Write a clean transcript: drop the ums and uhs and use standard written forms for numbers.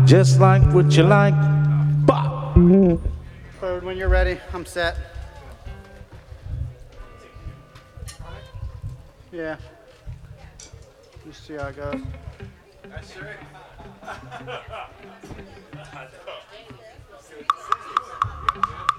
just like what you like. Bop. Third, when you're ready, I'm set. Yeah. Just see how it goes. That's right.